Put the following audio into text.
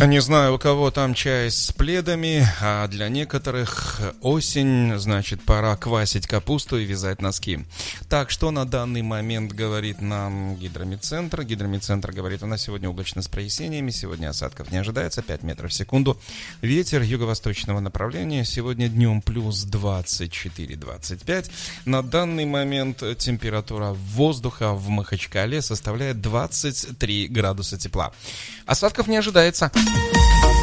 Не знаю, у кого там чай с пледами, а для некоторых осень, значит, пора квасить капусту и вязать носки. Так, что на данный момент говорит нам гидромедцентр? Гидромедцентр говорит, у нас сегодня облачно с прояснениями, сегодня осадков не ожидается, 5 метров в секунду. Ветер юго-восточного направления, сегодня днем плюс 24-25. На данный момент температура воздуха в Махачкале составляет 23 градуса тепла. Осадков не ожидается.